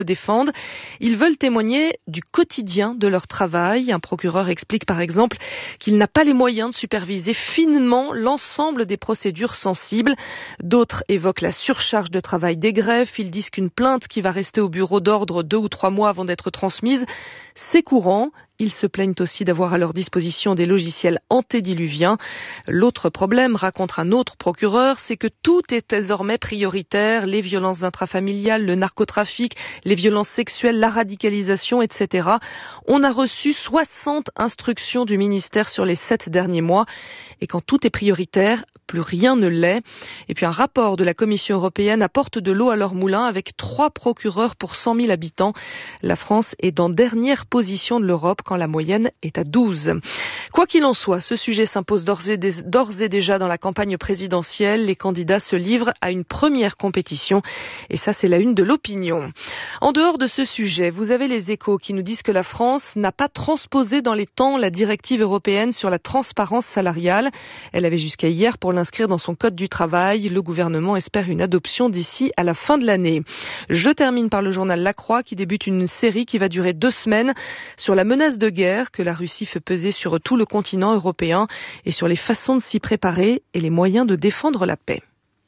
défendent. Ils veulent témoigner du quotidien de leur travail. Un procureur explique par exemple qu'il n'a pas les moyens de superviser finement l'ensemble des procédures sensibles. D'autres évoquent la surcharge de travail des greffes. Ils disent qu'une plainte qui va rester au bureau d'ordre 2 ou 3 mois avant d'être transmise, c'est courant. Ils se plaignent aussi d'avoir à leur disposition des logiciels antédiluviens. L'autre problème, raconte un autre procureur, c'est que tout est désormais prioritaire. Les violences intrafamiliales, le narcotrafic, les violences sexuelles, la radicalisation, etc. On a reçu 60 instructions du ministère sur les 7 derniers mois. Et quand tout est prioritaire, plus rien ne l'est. Et puis un rapport de la Commission européenne apporte de l'eau à leur moulin avec 3 procureurs pour 100 000 habitants. La France est en dernière position de l'Europe quand la moyenne est à 12. Quoi qu'il en soit, ce sujet s'impose d'ores et déjà dans la campagne présidentielle. Les candidats se livrent à une première compétition. Et ça, c'est la une de l'opinion. En dehors de ce sujet, vous avez les Échos qui nous disent que la France n'a pas transposé dans les temps la directive européenne sur la transparence salariale. Elle avait jusqu'à hier pour l'inscrire dans son code du travail. Le gouvernement espère une adoption d'ici à la fin de l'année. Je termine par le journal La Croix qui débute une série qui va durer 2 semaines sur la menace de guerre que la Russie fait peser sur tout le continent européen et sur les façons de s'y préparer et les moyens de défendre la paix.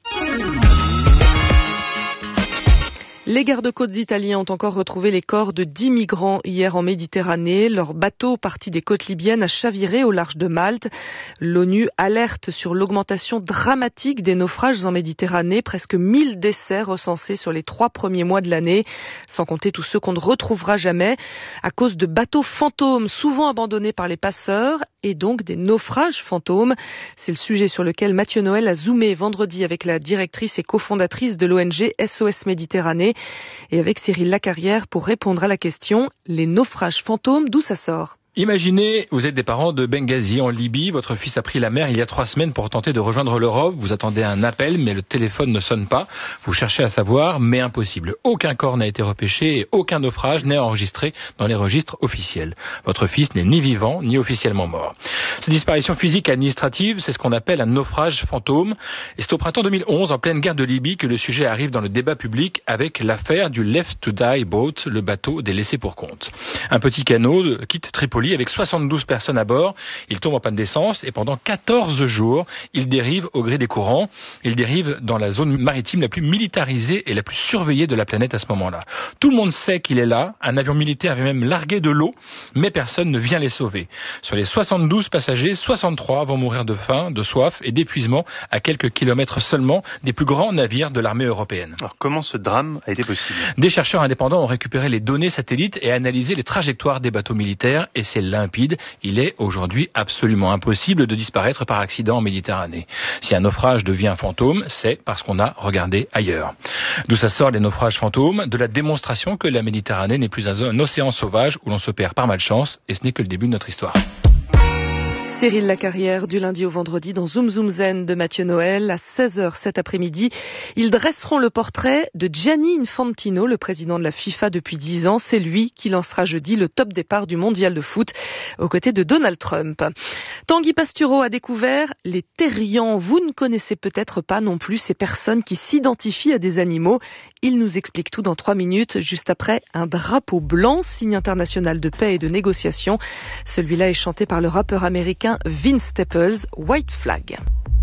Les gardes-côtes italiens ont encore retrouvé les corps de 10 migrants hier en Méditerranée. Leur bateau parti des côtes libyennes a chaviré au large de Malte. L'ONU alerte sur l'augmentation dramatique des naufrages en Méditerranée. Presque 1000 décès recensés sur les 3 premiers mois de l'année, sans compter tous ceux qu'on ne retrouvera jamais, à cause de bateaux fantômes souvent abandonnés par les passeurs et donc des naufrages fantômes. C'est le sujet sur lequel Mathieu Noël a zoomé vendredi avec la directrice et cofondatrice de l'ONG SOS Méditerranée et avec Cyril Lacarrière pour répondre à la question « Les naufrages fantômes, d'où ça sort ?» Imaginez, vous êtes des parents de Benghazi en Libye, votre fils a pris la mer il y a 3 semaines pour tenter de rejoindre l'Europe, vous attendez un appel mais le téléphone ne sonne pas, vous cherchez à savoir mais impossible. Aucun corps n'a été repêché et aucun naufrage n'est enregistré dans les registres officiels. Votre fils n'est ni vivant ni officiellement mort. Cette disparition physique et administrative, c'est ce qu'on appelle un naufrage fantôme et c'est au printemps 2011, en pleine guerre de Libye, que le sujet arrive dans le débat public avec l'affaire du Left to Die Boat, le bateau des laissés pour compte. Un petit canot quitte Tripoli avec 72 personnes à bord. Il tombe en panne d'essence et pendant 14 jours, il dérive au gré des courants. Il dérive dans la zone maritime la plus militarisée et la plus surveillée de la planète à ce moment-là. Tout le monde sait qu'il est là. Un avion militaire avait même largué de l'eau, mais personne ne vient les sauver. Sur les 72 passagers, 63 vont mourir de faim, de soif et d'épuisement à quelques kilomètres seulement des plus grands navires de l'armée européenne. Alors comment ce drame a été possible ? Des chercheurs indépendants ont récupéré les données satellites et analysé les trajectoires des bateaux militaires et c'est limpide. Il est aujourd'hui absolument impossible de disparaître par accident en Méditerranée. Si un naufrage devient fantôme, c'est parce qu'on a regardé ailleurs. D'où ça sort les naufrages fantômes ? De la démonstration que la Méditerranée n'est plus un océan sauvage où l'on se perd par malchance et ce n'est que le début de notre histoire. Cyril Lacarrière, du lundi au vendredi dans Zoom Zoom Zen de Mathieu Noël à 16h cet après-midi. Ils dresseront le portrait de Gianni Infantino, le président de la FIFA depuis 10 ans. C'est lui qui lancera jeudi le top départ du mondial de foot aux côtés de Donald Trump. Tanguy Pastureau a découvert les terriens. Vous ne connaissez peut-être pas non plus ces personnes qui s'identifient à des animaux. Il nous explique tout dans 3 minutes, juste après un drapeau blanc, signe international de paix et de négociation. Celui-là est chanté par le rappeur américain Vince Staples, White Flag.